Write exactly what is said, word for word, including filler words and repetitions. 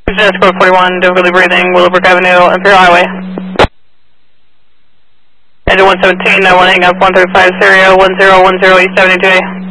Score forty-one, difficulty breathing, Willowbrook Avenue, Imperial Highway. Engine one seventeen, I want to hang up one thirty-five, Stereo, one zero one zero East Avenue today.